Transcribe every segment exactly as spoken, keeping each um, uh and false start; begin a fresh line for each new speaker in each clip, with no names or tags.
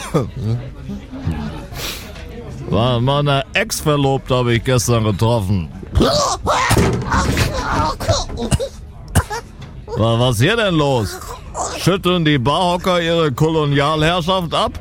Meine Ex-Verlobte habe ich gestern getroffen. Was ist hier denn los? Schütteln die Barhocker ihre Kolonialherrschaft ab?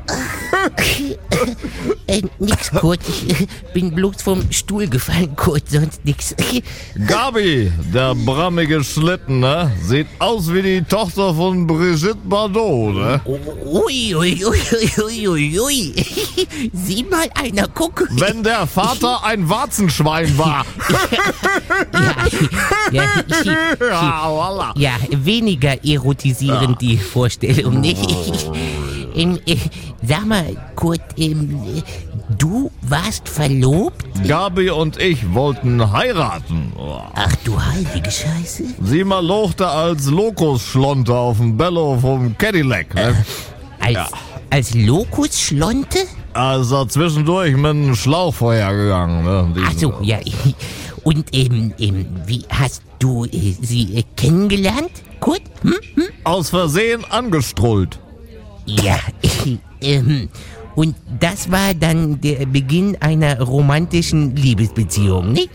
Äh, nix, Kurt. Ich bin bloß vom Stuhl gefallen, Kurt, sonst nix.
Gabi, der brammige Schlitten, ne? Sieht aus wie die Tochter von Brigitte Bardot, ne?
Ui, ui, ui, ui, ui, ui. Sieh mal einer gucken.
Wenn der Vater ein Warzenschwein war.
Ja, ja, ja,
voilà.
ja, weniger erotisierend die Vorstellung, nicht? Ähm, äh, sag mal, Kurt, ähm, du warst verlobt?
Gabi und ich wollten heiraten.
Ach du heilige Scheiße.
Sie malochte als Lokusschlonte auf dem Bello vom Cadillac, ne?
Als,
Ja.
als Lokusschlonte?
Also zwischendurch mit einem Schlauchfeuer gegangen, ne?
Ach so, ja. Und ähm, ähm, wie hast du äh, sie äh, kennengelernt, Kurt? Hm? Hm?
Aus Versehen angestrullt.
Ja, ähm, und das war dann der Beginn einer romantischen Liebesbeziehung, nicht?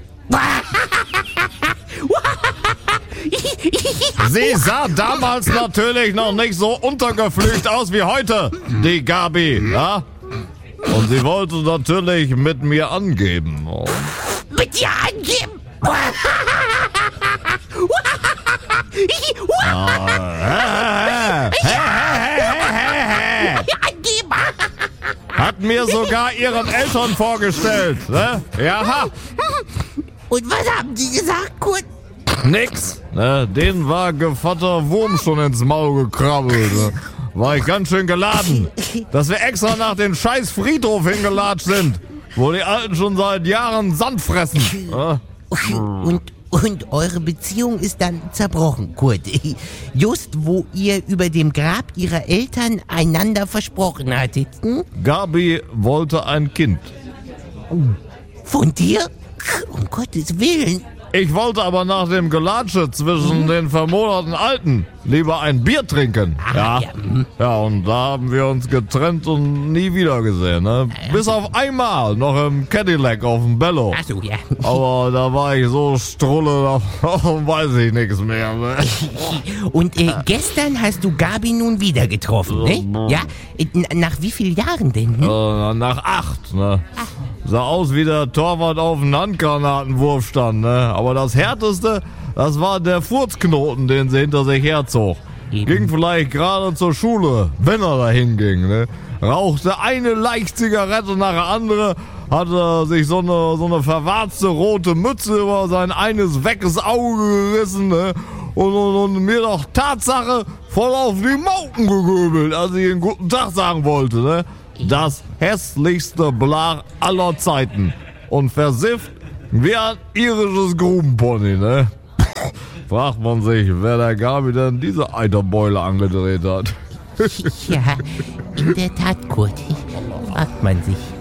Sie sah damals natürlich noch nicht so untergeflügt aus wie heute, die Gabi, ja? Und sie wollte natürlich mit mir angeben. Oh.
Mit dir angeben? Angeben?
Hat mir sogar ihren Eltern vorgestellt, ne? Ja,
Und was haben die gesagt, Kurt?
nix. Ne? Denen war Gevatter Wurm schon ins Maul gekrabbelt. Ne? War ich ganz schön geladen, dass wir extra nach den scheiß Friedhof hingelatscht sind, wo die Alten schon seit Jahren Sand fressen. Ne?
Und, und eure Beziehung ist dann zerbrochen, Kurt. Just wo ihr über dem Grab ihrer Eltern einander versprochen hattet. Hm?
Gabi wollte ein Kind.
Von dir? Um Gottes Willen.
Ich wollte aber nach dem Gelatsche zwischen den vermoderten Alten lieber ein Bier trinken. Ja,
ja, hm.
ja, und da haben wir uns getrennt und nie wieder gesehen. Ne? Bis auf einmal noch im Cadillac auf dem Bello.
Ach so, ja.
Aber da war ich so strulle, da weiß ich nichts mehr. Ne?
Und äh, gestern hast du Gabi nun wieder getroffen, ne? Ja? Äh, n- Nach wie vielen Jahren denn? Hm?
Äh, nach acht, ne? Sah aus wie der Torwart auf dem Handgranatenwurf stand, ne? Aber das Härteste, das war der Furzknoten, den sie hinter sich herzog.
Eben.
Ging vielleicht gerade zur Schule, wenn er dahin ging, ne? Rauchte eine Leichtzigarette nach der andere, hatte sich so eine, so eine verwarzte rote Mütze über sein eines weckes Auge gerissen, ne? Und, und, und mir doch Tatsache voll auf die Mauken gegöbelt, als ich einen guten Tag sagen wollte, ne? Das hässlichste Blach aller Zeiten. Und versifft wie ein irisches Grubenpony, ne? Fragt man sich, wer der Gabi denn diese Eiterbeule angedreht hat.
Ja, in der Tat, Kurt. Fragt man sich.